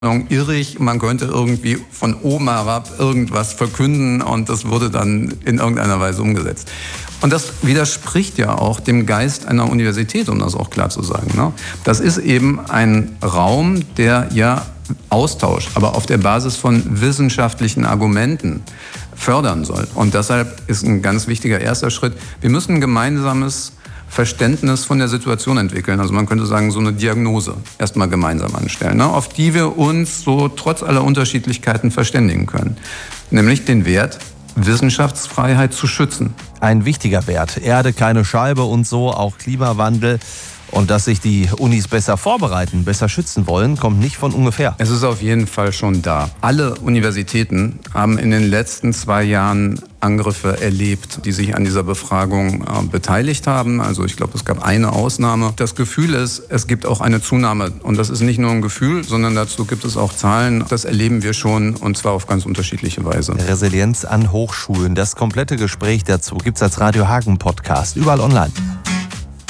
irrig, man könnte irgendwie von oben herab irgendwas verkünden und das wurde dann in irgendeiner Weise umgesetzt. Und das widerspricht ja auch dem Geist einer Universität, um das auch klar zu sagen, ne? Das ist eben ein Raum, der ja Austausch, aber auf der Basis von wissenschaftlichen Argumenten fördern soll. Und deshalb ist ein ganz wichtiger erster Schritt, wir müssen ein gemeinsames Verständnis von der Situation entwickeln. Also man könnte sagen, so eine Diagnose erstmal gemeinsam anstellen, ne, auf die wir uns so trotz aller Unterschiedlichkeiten verständigen können. Nämlich den Wert, Wissenschaftsfreiheit zu schützen. Ein wichtiger Wert. Erde, keine Scheibe und so, auch Klimawandel. Und dass sich die Unis besser vorbereiten, besser schützen wollen, kommt nicht von ungefähr. Es ist auf jeden Fall schon da. Alle Universitäten haben in den letzten 2 Jahren Angriffe erlebt, die sich an dieser Befragung beteiligt haben. Also ich glaube, es gab eine Ausnahme. Das Gefühl ist, es gibt auch eine Zunahme. Und das ist nicht nur ein Gefühl, sondern dazu gibt es auch Zahlen. Das erleben wir schon, und zwar auf ganz unterschiedliche Weise. Resilienz an Hochschulen. Das komplette Gespräch dazu gibt es als Radio Hagen Podcast überall online.